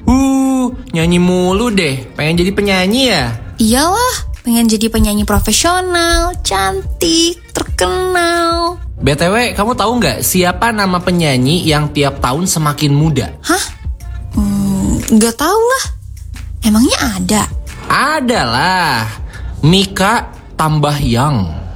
Nyanyi mulu deh. Pengen jadi penyanyi ya? Iyalah, pengen jadi penyanyi profesional, cantik, terkenal. BTW, kamu tahu nggak siapa nama penyanyi yang tiap tahun semakin muda? Hah? Nggak tahu lah. Emangnya ada? Adalah Mika Tambahyang.